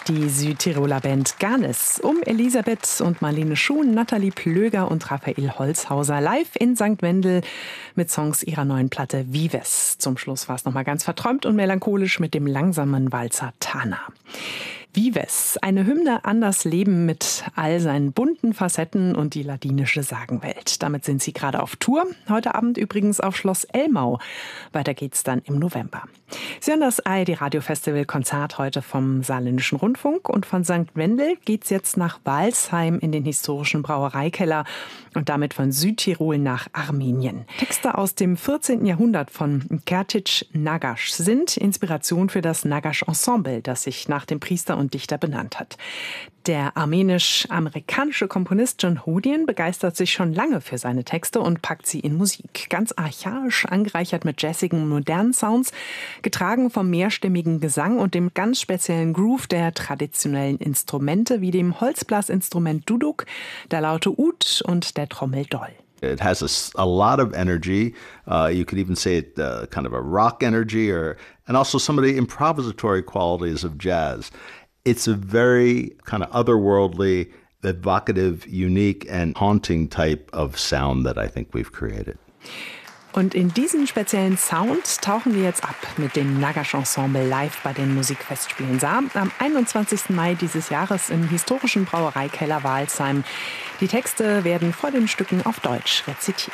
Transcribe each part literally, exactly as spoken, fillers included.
die Südtiroler Band Garnis um Elisabeth und Marlene Schuhn, Nathalie Plöger und Raphael Holzhauser live in Sankt Wendel mit Songs ihrer neuen Platte Vives. Zum Schluss war es nochmal ganz verträumt und melancholisch mit dem langsamen Walzer Tana. Vives, eine Hymne an das Leben mit all seinen bunten Facetten und die ladinische Sagenwelt. Damit sind sie gerade auf Tour. Heute Abend übrigens auf Schloss Elmau. Weiter geht's dann im November. Sie hören das A R D Radio Festival Konzert heute vom Saarländischen Rundfunk. Und von Sankt Wendel geht's jetzt nach Walsheim in den historischen Brauereikeller und damit von Südtirol nach Armenien. Texte aus dem vierzehnten Jahrhundert von Kertic Nagash sind Inspiration für das Nagash Ensemble, das sich nach dem Priester und Dichter benannt hat. Der armenisch-amerikanische Komponist John Hodien begeistert sich schon lange für seine Texte und packt sie in Musik. Ganz archaisch, angereichert mit jazzigen, modernen Sounds, getragen vom mehrstimmigen Gesang und dem ganz speziellen Groove der traditionellen Instrumente wie dem Holzblasinstrument Duduk, der Laute Ud und der Trommel Doll. It has a, a lot of energy. Uh, you could even say it uh, kind of a rock energy, or and also some of the improvisatory qualities of jazz. It's a very kind of otherworldly, evocative, unique and haunting type of sound that I think we've created. Und in diesen speziellen Sound tauchen wir jetzt ab mit dem Nagash Ensemble live bei den Musikfestspielen Saar am einundzwanzigsten Mai dieses Jahres im historischen Brauereikeller Walsheim. Die Texte werden vor den Stücken auf Deutsch rezitiert.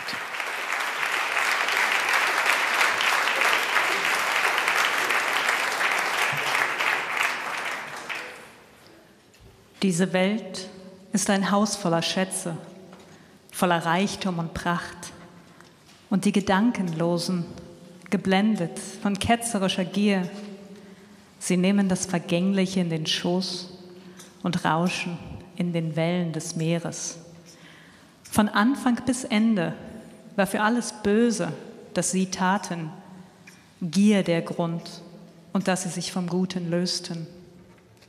Diese Welt ist ein Haus voller Schätze, voller Reichtum und Pracht. Und die Gedankenlosen, geblendet von ketzerischer Gier, sie nehmen das Vergängliche in den Schoß und rauschen in den Wellen des Meeres. Von Anfang bis Ende war für alles Böse, das sie taten, Gier der Grund und dass sie sich vom Guten lösten.